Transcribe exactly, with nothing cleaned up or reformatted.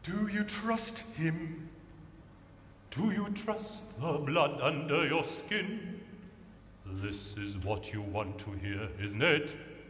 Do you trust him? Do you trust the blood under your skin? This is what you want to hear, isn't it?